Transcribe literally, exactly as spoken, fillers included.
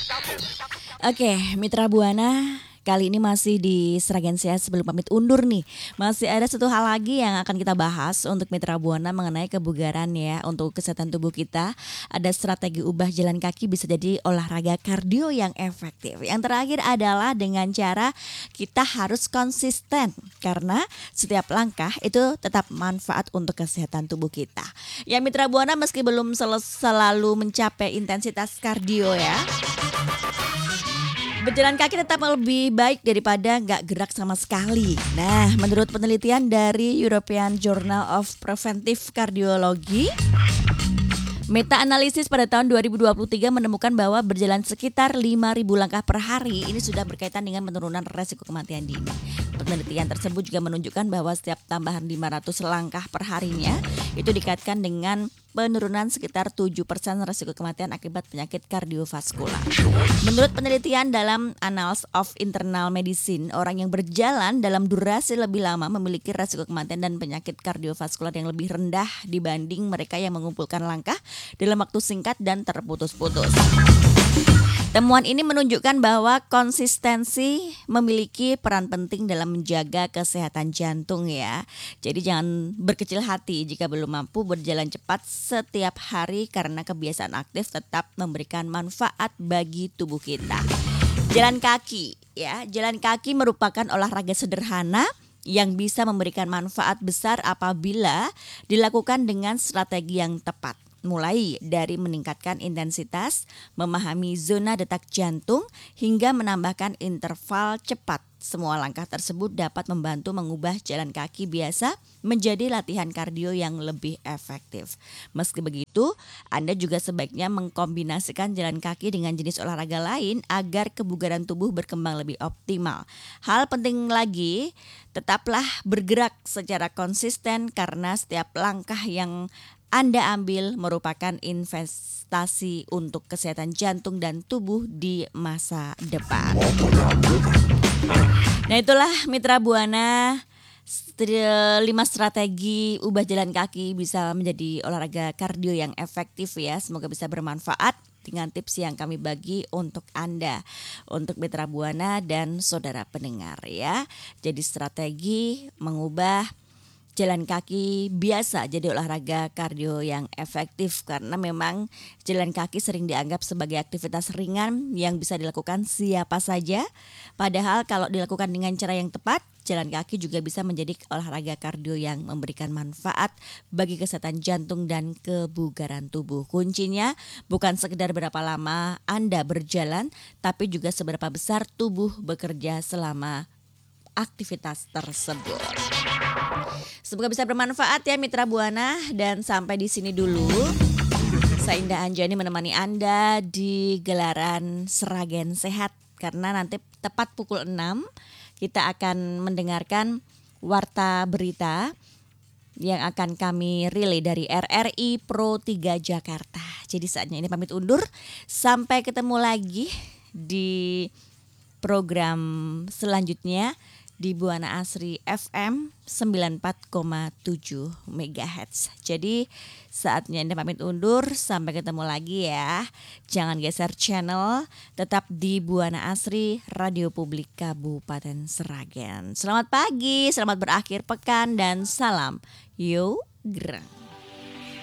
Oke, Mitra Buana, kali ini masih di Seragen Sehat. Sebelum pamit undur nih, masih ada satu hal lagi yang akan kita bahas untuk Mitra Buana mengenai kebugaran ya. Untuk kesehatan tubuh kita, ada strategi ubah jalan kaki bisa jadi olahraga kardio yang efektif. Yang terakhir adalah dengan cara kita harus konsisten, karena setiap langkah itu tetap manfaat untuk kesehatan tubuh kita. Ya Mitra Buana, meski belum sel- selalu mencapai intensitas kardio ya, berjalan kaki tetap lebih baik daripada nggak gerak sama sekali. Nah, menurut penelitian dari European Journal of Preventive Cardiology, meta-analisis pada tahun dua ribu dua puluh tiga menemukan bahwa berjalan sekitar lima ribu langkah per hari ini sudah berkaitan dengan penurunan resiko kematian dini. Penelitian tersebut juga menunjukkan bahwa setiap tambahan lima ratus langkah per harinya itu dikaitkan dengan penurunan sekitar tujuh persen risiko kematian akibat penyakit kardiovaskular. Menurut penelitian dalam Annals of Internal Medicine, orang yang berjalan dalam durasi lebih lama memiliki risiko kematian dan penyakit kardiovaskular yang lebih rendah dibanding mereka yang mengumpulkan langkah dalam waktu singkat dan terputus-putus. Temuan ini menunjukkan bahwa konsistensi memiliki peran penting dalam menjaga kesehatan jantung ya. Jadi jangan berkecil hati jika belum mampu berjalan cepat setiap hari, karena kebiasaan aktif tetap memberikan manfaat bagi tubuh kita. Jalan kaki ya, jalan kaki merupakan olahraga sederhana yang bisa memberikan manfaat besar apabila dilakukan dengan strategi yang tepat. Mulai dari meningkatkan intensitas, memahami zona detak jantung, hingga menambahkan interval cepat. Semua langkah tersebut dapat membantu mengubah jalan kaki biasa menjadi latihan kardio yang lebih efektif. Meski begitu, Anda juga sebaiknya mengkombinasikan jalan kaki dengan jenis olahraga lain agar kebugaran tubuh berkembang lebih optimal. Hal penting lagi, tetaplah bergerak secara konsisten, karena setiap langkah yang Anda ambil merupakan investasi untuk kesehatan jantung dan tubuh di masa depan. Nah, itulah Mitra Buana, lima strategi ubah jalan kaki bisa menjadi olahraga kardio yang efektif ya. Semoga bisa bermanfaat dengan tips yang kami bagi untuk Anda, untuk Mitra Buana dan saudara pendengar ya. Jadi strategi mengubah jalan kaki biasa jadi olahraga kardio yang efektif, karena memang jalan kaki sering dianggap sebagai aktivitas ringan yang bisa dilakukan siapa saja. Padahal kalau dilakukan dengan cara yang tepat, jalan kaki juga bisa menjadi olahraga kardio yang memberikan manfaat bagi kesehatan jantung dan kebugaran tubuh. Kuncinya bukan sekedar berapa lama Anda berjalan, tapi juga seberapa besar tubuh bekerja selama aktivitas tersebut. Semoga bisa bermanfaat ya Mitra Buana, dan sampai di sini dulu. Saya Indah Anjani menemani Anda di gelaran Seragen Sehat, karena nanti tepat pukul enam kita akan mendengarkan warta berita yang akan kami relay dari R R I Pro tiga Jakarta. Jadi saatnya ini pamit undur, sampai ketemu lagi di program selanjutnya di Buana Asri F M sembilan puluh empat koma tujuh megahertz. Jadi saatnya Anda pamit undur, sampai ketemu lagi ya. Jangan geser channel, tetap di Buana Asri, Radio Publik Kabupaten Seragen. Selamat pagi, selamat berakhir pekan, dan salam Yo Grang.